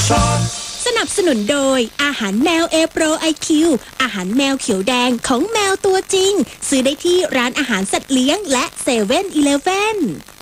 สนับสนุนโดยอาหารแมว A Pro IQ อาหารแมวเขียวแดงของแมวตัวจริงซื้อได้ที่ร้านอาหารสัตว์เลี้ยงและ7-Eleven